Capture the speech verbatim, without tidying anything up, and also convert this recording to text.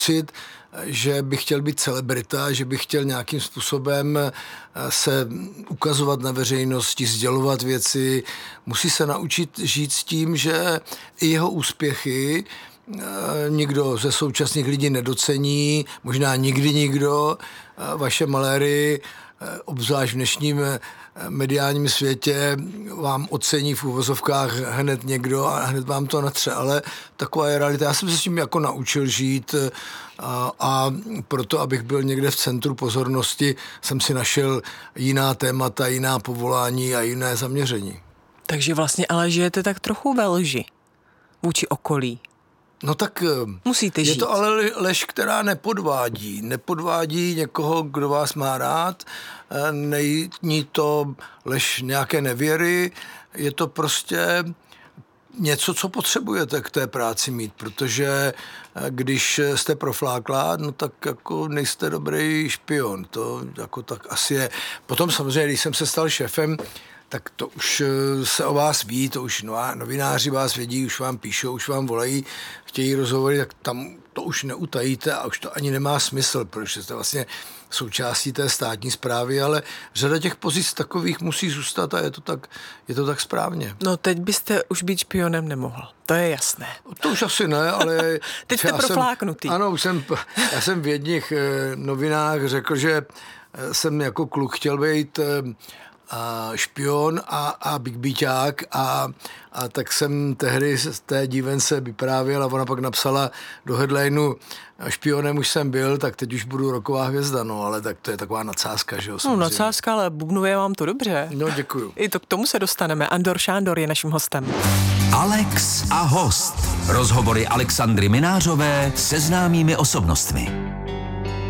pocit, že bych chtěl být celebrita, že bych chtěl nějakým způsobem se ukazovat na veřejnosti, sdělovat věci. Musí se naučit žít s tím, že i jeho úspěchy nikdo ze současných lidí nedocení, možná nikdy nikdo. Vaše maléry, obzvlášť v dnešním mediálním světě, vám ocení v uvozovkách hned někdo a hned vám to natře, ale taková je realita. Já jsem se s tím jako naučil žít a, a proto, abych byl někde v centru pozornosti, jsem si našel jiná témata, jiná povolání a jiné zaměření. Takže vlastně ale žijete tak trochu ve lži vůči okolí. No tak musíte je žít. To ale lež, která nepodvádí. Nepodvádí někoho, kdo vás má rád. Není to lež nějaké nevěry. Je to prostě něco, co potřebujete k té práci mít, protože když jste profláklá, no tak jako nejste dobrý špion. To jako tak asi je. Potom samozřejmě, když jsem se stal šéfem, tak to už se o vás ví, to už novináři vás vědí, už vám píšou, už vám volají, chtějí rozhovory, tak tam to už neutajíte a už to ani nemá smysl, protože jste vlastně součástí té státní správy, ale řada těch pozic takových musí zůstat a je to tak, je to tak správně. No teď byste už být špionem nemohl, to je jasné. To už asi ne, ale... Teď jste profláknutý. Jsem, ano, už jsem, já jsem v jedných novinách řekl, že jsem jako kluk chtěl být a špion a, a bigbyťák a, a tak jsem tehdy z té dívence vyprávěl a ona pak napsala do headlineu špionem už jsem byl, tak teď už budu roková hvězda, no ale tak to je taková nadsázka, že jo? No nadsázka, ale bubnuje vám to dobře. No děkuju. I to k tomu se dostaneme. Andor Šándor je naším hostem. Alex a host. Rozhovory Alexandry Minářové se známými osobnostmi.